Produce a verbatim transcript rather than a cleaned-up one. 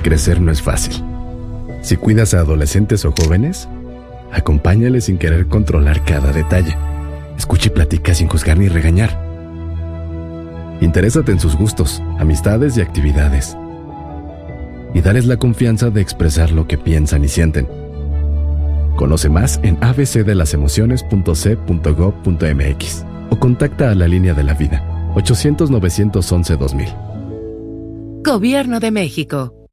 Crecer no es fácil. Si cuidas a adolescentes o jóvenes, acompáñales sin querer controlar cada detalle. Escucha y platica sin juzgar ni regañar. Interésate en sus gustos, amistades y actividades. Y dales la confianza de expresar lo que piensan y sienten. Conoce más en a b c de las emociones punto c punto gob punto m x o contacta a la Línea de la Vida, ochocientos, novecientos once, dos mil. Gobierno de México.